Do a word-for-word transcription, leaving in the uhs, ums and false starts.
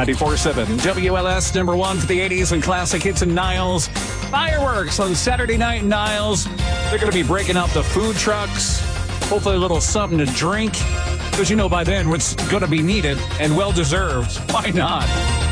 ninety-four point seven W L S, number one for the eighties and classic hits in Niles. Fireworks on Saturday night in Niles. They're going to be breaking out the food trucks. Hopefully a little something to drink. Because you know by then it's going to be needed and well-deserved. Why not?